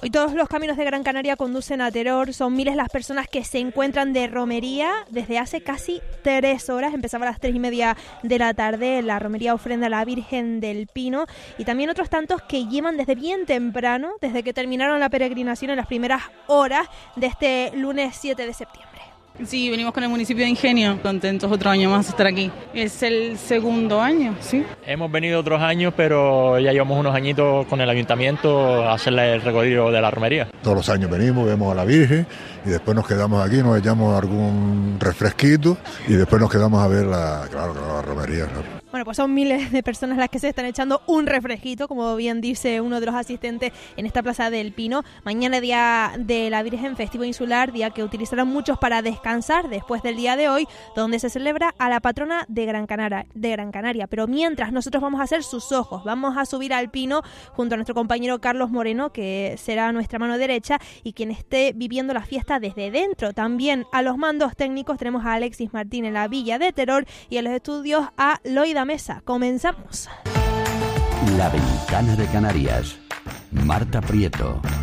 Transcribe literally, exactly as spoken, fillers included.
Hoy todos los caminos de Gran Canaria conducen a Teror. Son miles las personas que se encuentran de romería desde hace casi tres horas. Empezaba a las tres y media de la tarde la romería ofrenda a la Virgen del Pino, y también otros tantos que llevan desde bien temprano, desde que terminaron la peregrinación en las primeras horas de este lunes siete de septiembre. Sí, venimos con el municipio de Ingenio, contentos otro año más de estar aquí. Es el segundo año, ¿sí? Hemos venido otros años, pero ya llevamos unos añitos con el ayuntamiento a hacerle el recorrido de la romería. Todos los años venimos, vemos a la Virgen y después nos quedamos aquí, nos echamos algún refresquito y después nos quedamos a ver la, claro, la romería, claro. Bueno, pues son miles de personas las que se están echando un refresquito, como bien dice uno de los asistentes en esta Plaza del Pino. Mañana, día de la Virgen, festivo insular, día que utilizarán muchos para descansar después del día de hoy, donde se celebra a la patrona de Gran Canaria, de Gran Canaria. Pero mientras, nosotros vamos a hacer sus ojos, vamos a subir al Pino junto a nuestro compañero Carlos Moreno, que será nuestra mano derecha y quien esté viviendo la fiesta desde dentro. También a los mandos técnicos tenemos a Alexis Martín en la Villa de Teror y en los estudios a Loida Mesa. Comenzamos. La Ventana de Canarias. Marta Prieto.